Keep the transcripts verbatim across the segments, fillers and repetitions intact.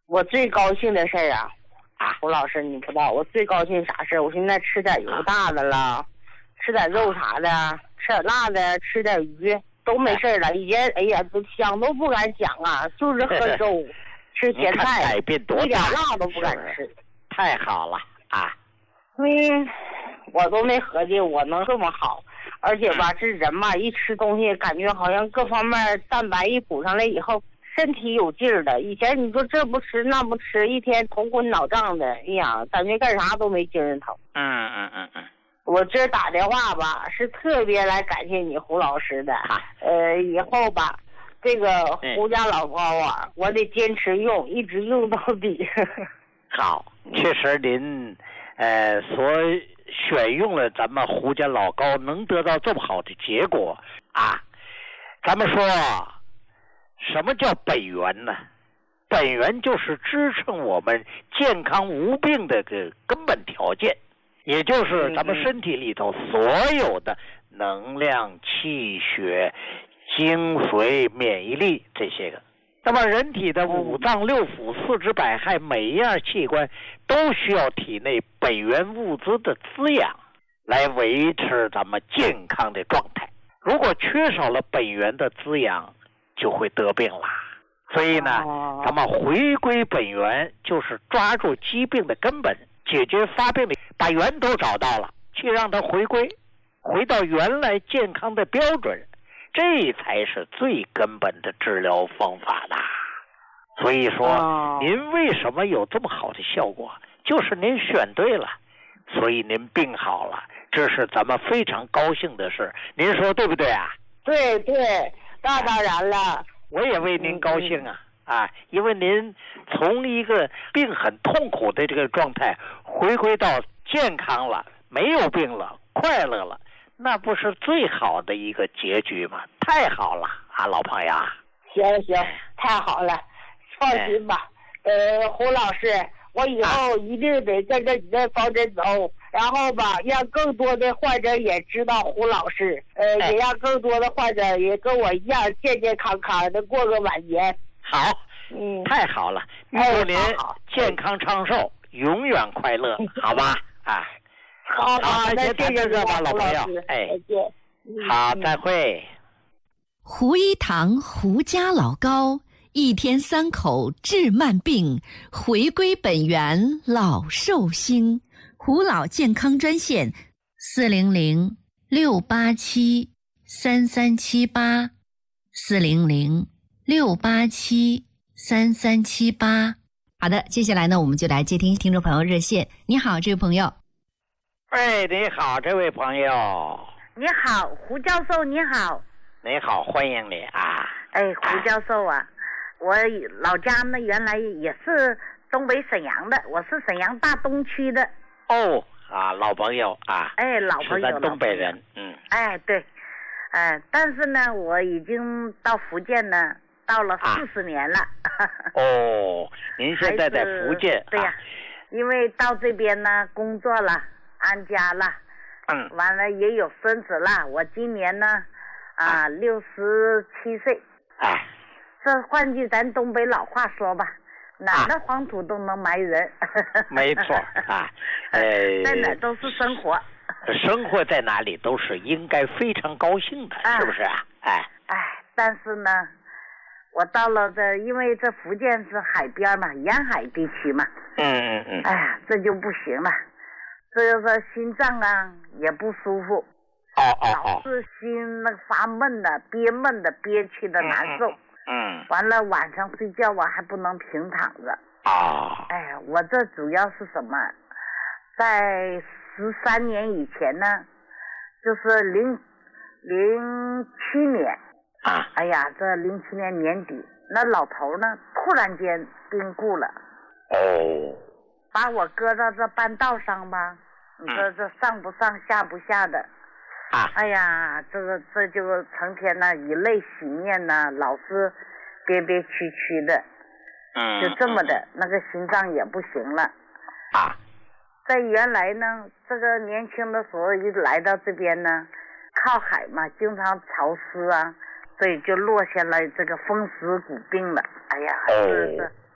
我最高兴的事儿啊，啊，胡老师，你不知道，我最高兴啥事儿？我现在吃点油大的了，啊、吃点肉啥的，吃点辣的，吃点鱼都没事了。以前哎呀，都想都不敢想啊，就是喝粥，吃咸菜， 改变多大， 一点辣都不敢吃。 太好了啊！ 嗯，我都没合计我能这么好，而且吧，这人嘛，一吃东西感觉好像各方面蛋白一补上来以后。身体有劲儿的，以前你说这不吃那不吃，一天头昏脑胀的，哎呀，感觉干啥都没精神头。 嗯嗯嗯嗯。 我这打电话吧，是特别来感谢你胡老师的。啊、呃，以后吧，这个胡家老高啊，嗯、我得坚持用，一直用到底。 好，确实您呃所选用了咱们胡家老高，能得到这么好的结果啊。咱们说。什么叫本源呢？本源就是支撑我们健康无病的个根本条件，也就是咱们身体里头所有的能量、气血、精髓、免疫力这些个。那么人体的五脏六腑、四肢百骸，每一样器官都需要体内本源物质的滋养，来维持咱们健康的状态。如果缺少了本源的滋养，就会得病了。所以呢，咱们回归本源，就是抓住疾病的根本，解决发病的，把源头找到了，去让它回归，回到原来健康的标准，这才是最根本的治疗方法的。所以说，您为什么有这么好的效果，就是您选对了，所以您病好了，这是咱们非常高兴的事。您说对不对啊？ 对对。那当然了， 我也为您高兴啊、嗯、啊！因为您从一个病很痛苦的这个状态回归到健康了，没有病了，快乐了，那不是最好的一个结局吗？太好了啊，老朋友！ 行行，太好了，放心吧。哎、呃，胡老师，我以后一定得跟着你的方针走。然后吧，让更多的患者也知道胡老师，呃，也让更多的患者也跟我一样健健康康的过个晚年。 好，嗯，太好了，祝您健康长寿，永远快乐，好吧？啊， 好，好，那谢谢这吧，老朋友，哎， 再见。 好，再会。 胡一堂胡家老高，一天三口治慢病，回归本源老寿星。胡老健康专线四零零六八七三三七八四零零六八七三三七八。好的，接下来呢，我们就来接听听众朋友热线。你好，这位朋友。 哎，你好，这位朋友。 你好，胡教授，你好。 你好，欢迎你啊。 哎，胡教授啊，我老家呢原来也是东北沈阳的，我是沈阳大东区的。 哦啊，老朋友啊， 哎，老朋友， 是咱东北人，嗯， 哎，对，哎，但是呢，我已经到福建呢，到了四十年了。 啊、哦，您现在在福建？ 对呀、啊，因为到这边呢，工作了，安家了， 嗯， 完了也有孙子了。我今年呢，啊，六十七岁。 哎， 这换句咱东北老话说吧。哪的黄土都能埋人， 啊、没错啊，呃， 在哪都是生活， 生活在哪里都是应该非常高兴的，啊、是不是啊？哎哎，但是呢，我到了这，因为这福建是海边嘛，沿海地区嘛， 嗯嗯嗯， 哎呀，这就不行了，这个心脏啊也不舒服， 哦哦哦， 老是心那个发闷的、憋闷的、憋屈的难受。 嗯嗯， 完了晚上睡觉我还不能平躺着啊！ 哎，我这主要是什么？在十三年以前呢，就是零零七年啊， 哎呀，这零七年年底，那老头呢突然间病故了。 哦， 把我搁到这半道上吧，你说这上不上下不下的。 啊， 哎呀，这个这就成天呢以泪洗面呢，老是憋憋屈屈的， 嗯， 就这么的，那个心脏也不行了。 啊， 在原来呢，这个年轻的时候一来到这边呢，靠海嘛，经常潮湿啊，所以就落下来这个风湿骨病了。哎呀，是是，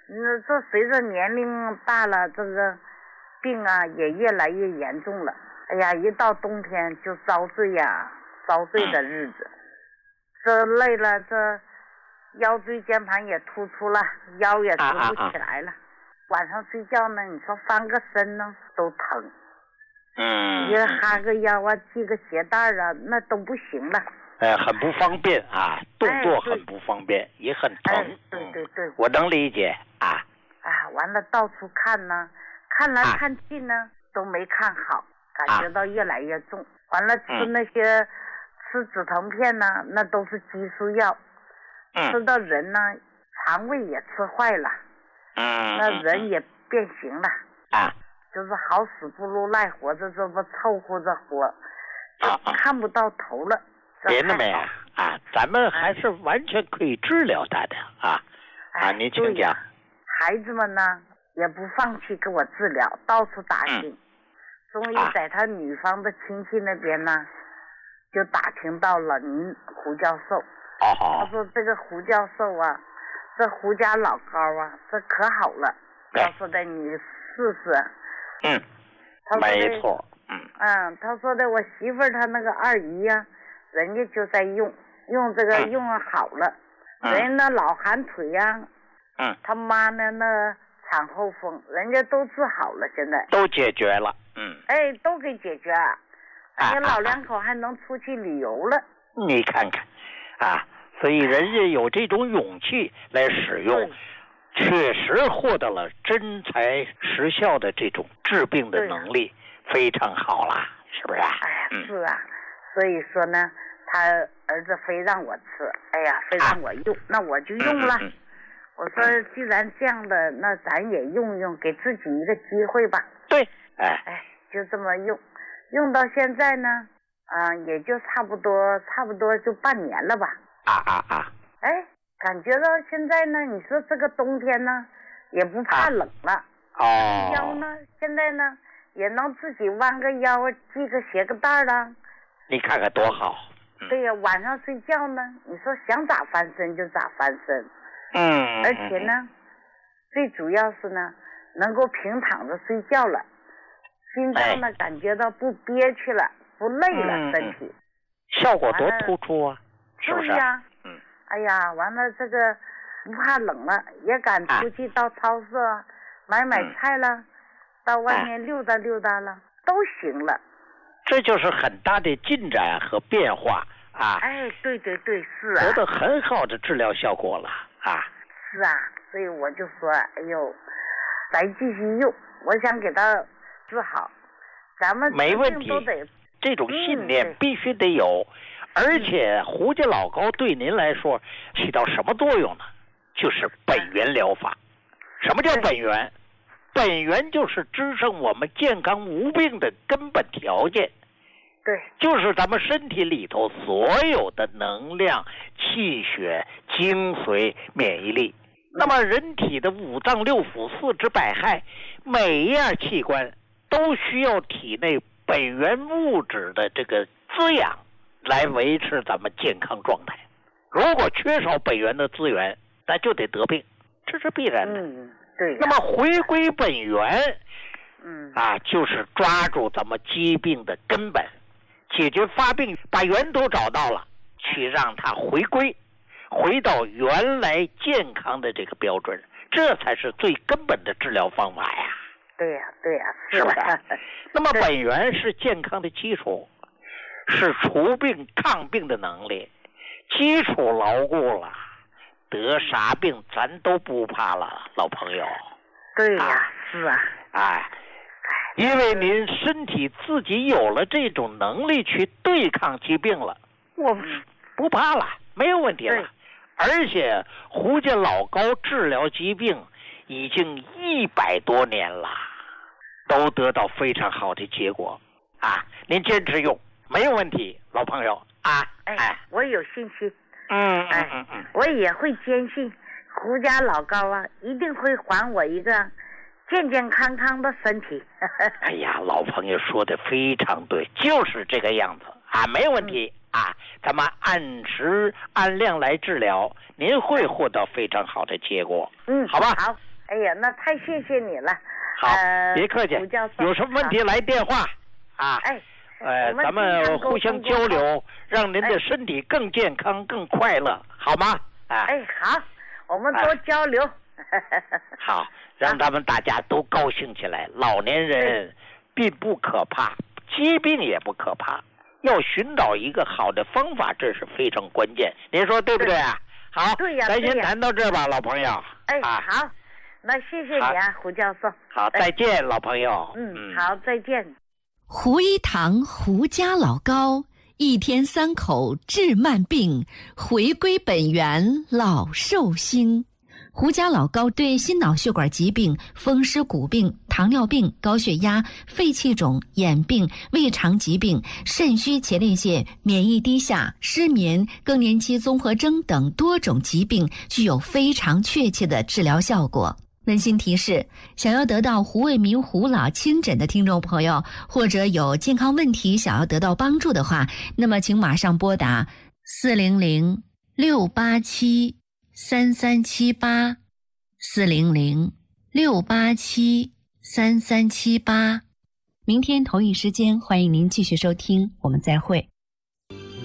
嗯，这随着年龄大了，这个病啊也越来越严重了。哎呀，一到冬天就遭罪呀，遭罪的日子。这累了，这腰椎间盘也突出了，腰也直不起来了。啊啊啊晚上睡觉呢，你说翻个身呢都疼。 嗯。 你哈个腰啊，系个鞋带啊，那都不行了。 哎，很不方便啊，动作很不方便，哎、也很疼。 哎、对对对， 我能理解啊。 啊，完了到处看呢，看来看去呢、啊、都没看好，感觉到越来越重。啊、完了吃那些、嗯、吃止疼片呢，那都是激素药，嗯、吃到人呢肠胃也吃坏了，嗯，那人也变形了。 啊， 就是好死不如赖活着，这不凑合着活，就看不到头了。 别的没啊，啊，咱们还是完全可以治疗他的啊。啊，您请讲。 孩子们呢也不放弃给我治疗，到处打听，嗯、终于在他女方的亲戚那边呢，啊、就打听到了您胡教授。 哦好。 他说这个胡教授啊，这胡家老高啊，这可好了。他说的你试试。 嗯。没错。嗯。 嗯，他说的我媳妇儿她那个二姨呀、啊。人家就在用用这个用好了，嗯、人家那老寒腿呀、啊， 嗯， 他妈呢那产后风，人家都治好了，现在都解决了，嗯， 哎，都给解决，人家老两口还能出去旅游了。 你看看，啊，所以人家有这种勇气来使用，确实获得了真材实效的这种治病的能力，非常好啦，是不是啊？ 哎呀，是啊。嗯所以说呢，他儿子非让我吃，哎呀，非让我用，啊、那我就用了。嗯嗯、我说，既然这样的，那咱也用用，给自己一个机会吧。 对，哎哎，就这么用，用到现在呢，啊、呃，也就差不多，差不多就半年了吧。 啊啊啊！ 哎，感觉到现在呢，你说这个冬天呢，也不怕冷了。 啊、哦。 腰呢，现在呢，也能自己弯个腰，系个鞋个带了。 你看看多好！ 嗯、对呀，晚上睡觉呢，你说想咋翻身就咋翻身。 嗯。 而且呢，嗯、最主要是呢，能够平躺着睡觉了，心脏呢、哎、感觉到不憋屈了，不累了，嗯、身体。 效果多突出啊！是不是？ 对呀。 嗯。 哎呀，完了这个不怕冷了，也敢出去到超市、啊、买买菜了，嗯、到外面溜达溜达了，哎、都行了。 这就是很大的进展和变化啊！ 哎，对对对，是啊， 得到很好的治疗效果了啊！ 是啊，所以我就说，哎呦，咱继续用，我想给他治好，咱们没问题，这种信念必须得有，嗯、而且胡家老高对您来说起到什么作用呢？就是本源疗法。什么叫本源？本源就是支撑我们健康无病的根本条件。 对， 就是咱们身体里头所有的能量、气血、精髓、免疫力。那么人体的五脏六腑、四肢百骸，每一样器官都需要体内本源物质的这个滋养，来维持咱们健康状态。如果缺少本源的资源，那就得得病，这是必然的。 嗯，对。 那么回归本源， 嗯啊，就是抓住咱们疾病的根本。解决发病，把源头找到了，去让它回归，回到原来健康的这个标准，这才是最根本的治疗方法呀。 对呀、啊，对呀、啊， 是不是？那么本源是健康的基础，是除病抗病的能力，基础牢固了，得啥病咱都不怕了，老朋友。 对呀、 啊， 是啊， 哎。因为您身体自己有了这种能力去对抗疾病了，我不怕了，没有问题了。而且胡家老高治疗疾病已经一百多年了，都得到非常好的结果啊！您坚持用没有问题，老朋友啊！ 哎，我有信心。 嗯嗯嗯嗯，我也会坚信胡家老高啊，一定会还我一个健健康康的身体。 哎呀，老朋友说的非常对，就是这个样子啊，没问题、嗯、啊。咱们按时按量来治疗，您会获得非常好的结果。 嗯， 好吧。 好。 哎呀，那太谢谢你了。 好， 呃、 别客气。有什么问题来电话啊？ 哎， 呃，咱们互相交流，让您的身体更健康、更快乐，好吗？啊。 哎，好，我们多交流。 哎、好，让咱们大家都高兴起来。老年人并不可怕，疾病也不可怕，要寻找一个好的方法，这是非常关键。您说对不对啊？好， 对呀， 咱先谈到这吧，老朋友。 哎， 啊、 好，那谢谢你啊，胡教授。 好，再见，老朋友。 嗯，好，再见。 胡一堂胡家老高，一天三口治慢病，回归本源老寿星。胡家老高对心脑血管疾病、风湿骨病、糖尿病、高血压、肺气肿、眼病、胃肠疾病、肾虚前列腺、免疫低下、失眠、更年期综合征等多种疾病具有非常确切的治疗效果。温馨提示：想要得到胡卫民胡老亲诊的听众朋友，或者有健康问题想要得到帮助的话，那么请马上拨打四零零六八七三三七八四零零六八七三三七八。明天同一时间，欢迎您继续收听，我们再会。